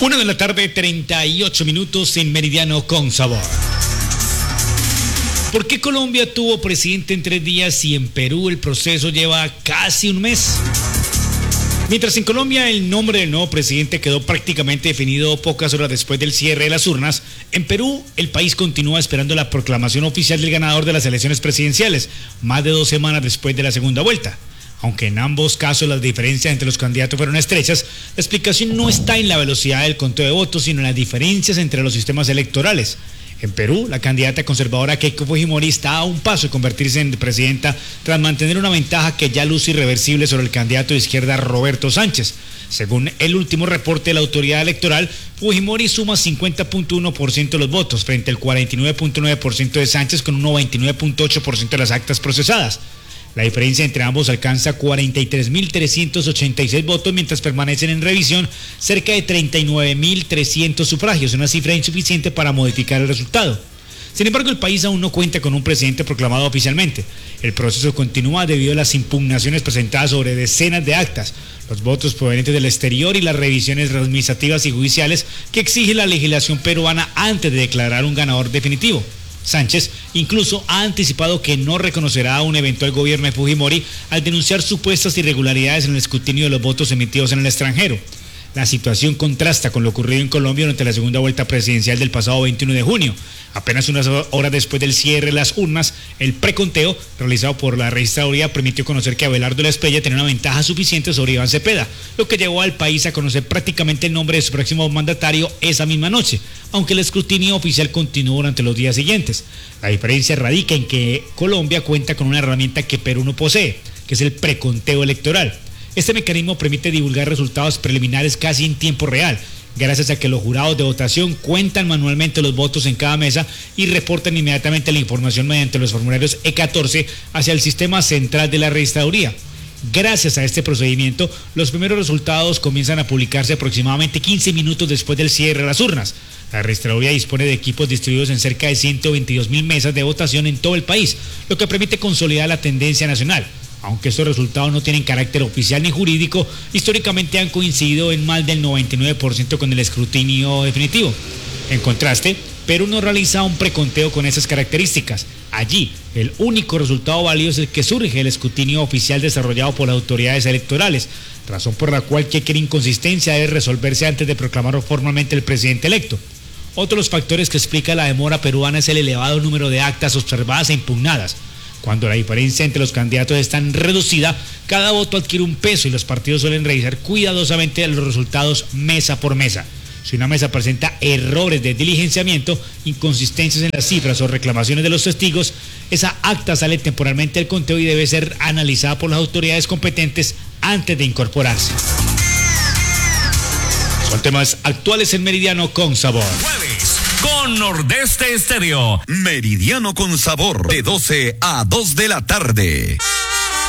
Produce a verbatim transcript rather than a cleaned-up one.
Una de la tarde, treinta y ocho minutos en Meridiano con Sabor. ¿Por qué Colombia tuvo presidente en tres días y en Perú el proceso lleva casi un mes? Mientras en Colombia el nombre del nuevo presidente quedó prácticamente definido pocas horas después del cierre de las urnas, en Perú el país continúa esperando la proclamación oficial del ganador de las elecciones presidenciales, más de dos semanas después de la segunda vuelta. Aunque en ambos casos las diferencias entre los candidatos fueron estrechas, la explicación no está en la velocidad del conteo de votos, sino en las diferencias entre los sistemas electorales. En Perú, la candidata conservadora Keiko Fujimori está a un paso de convertirse en presidenta tras mantener una ventaja que ya luce irreversible sobre el candidato de izquierda Roberto Sánchez. Según el último reporte de la autoridad electoral, Fujimori suma cincuenta punto uno por ciento de los votos frente al cuarenta y nueve punto nueve por ciento de Sánchez con un noventa y nueve punto ocho por ciento de las actas procesadas. La diferencia entre ambos alcanza cuarenta y tres mil trescientos ochenta y seis votos, mientras permanecen en revisión cerca de treinta y nueve mil trescientos sufragios, una cifra insuficiente para modificar el resultado. Sin embargo, el país aún no cuenta con un presidente proclamado oficialmente. El proceso continúa debido a las impugnaciones presentadas sobre decenas de actas, los votos provenientes del exterior y las revisiones administrativas y judiciales que exige la legislación peruana antes de declarar un ganador definitivo. Sánchez incluso ha anticipado que no reconocerá a un eventual gobierno de Fujimori al denunciar supuestas irregularidades en el escrutinio de los votos emitidos en el extranjero. La situación contrasta con lo ocurrido en Colombia durante la segunda vuelta presidencial del pasado veintiuno de junio. Apenas unas horas después del cierre de las urnas, el preconteo realizado por la registraduría permitió conocer que Abelardo Lespeya tenía una ventaja suficiente sobre Iván Cepeda, lo que llevó al país a conocer prácticamente el nombre de su próximo mandatario esa misma noche, aunque el escrutinio oficial continuó durante los días siguientes. La diferencia radica en que Colombia cuenta con una herramienta que Perú no posee, que es el preconteo electoral. Este mecanismo permite divulgar resultados preliminares casi en tiempo real, gracias a que los jurados de votación cuentan manualmente los votos en cada mesa y reportan inmediatamente la información mediante los formularios E catorce hacia el sistema central de la registraduría. Gracias a este procedimiento, los primeros resultados comienzan a publicarse aproximadamente quince minutos después del cierre de las urnas. La registraduría dispone de equipos distribuidos en cerca de ciento veintidós mil mesas de votación en todo el país, lo que permite consolidar la tendencia nacional. Aunque estos resultados no tienen carácter oficial ni jurídico, históricamente han coincidido en más del noventa y nueve por ciento con el escrutinio definitivo. En contraste, Perú no realiza un preconteo con esas características. Allí, el único resultado válido es el que surge del escrutinio oficial desarrollado por las autoridades electorales, razón por la cual cualquier inconsistencia debe resolverse antes de proclamar formalmente el presidente electo. Otro de los factores que explica la demora peruana es el elevado número de actas observadas e impugnadas. Cuando la diferencia entre los candidatos es tan reducida, cada voto adquiere un peso y los partidos suelen revisar cuidadosamente los resultados mesa por mesa. Si una mesa presenta errores de diligenciamiento, inconsistencias en las cifras o reclamaciones de los testigos, esa acta sale temporalmente del conteo y debe ser analizada por las autoridades competentes antes de incorporarse. Son temas actuales en Meridiano con Sabor. Con Nordeste Estéreo. Meridiano con Sabor. De doce a dos de la tarde.